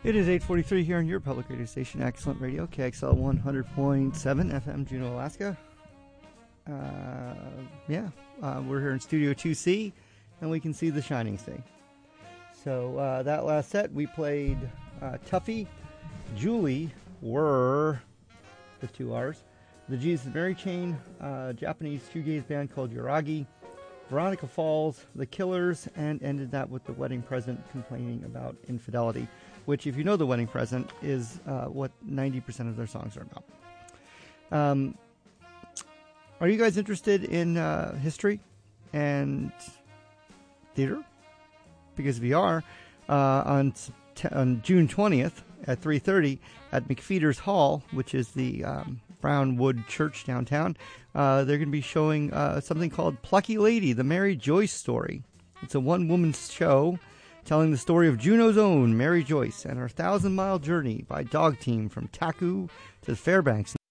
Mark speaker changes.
Speaker 1: It is 8:43 here on your public radio station, Excellent Radio, KXL 100.7 FM, Juneau, Alaska. We're here in Studio 2C, and we can see the shining sea. So that last set, we played Tuffy, Julie, were the two R's, the Jesus and Mary Chain, Japanese shoegaze band called Yoragi, Veronica Falls, The Killers, and ended that with The Wedding Present complaining about infidelity, which, if you know The Wedding Present, is what 90% of their songs are about. Are you guys interested in history and theater? Because if you are, on June 20th at 3:30 at McFeeters Hall, which is the Brownwood Church downtown, they're going to be showing something called Plucky Lady, the Mary Joyce Story. It's a one-woman show telling the story of Juneau's own Mary Joyce and her 1,000-mile journey by dog team from Taku to Fairbanks.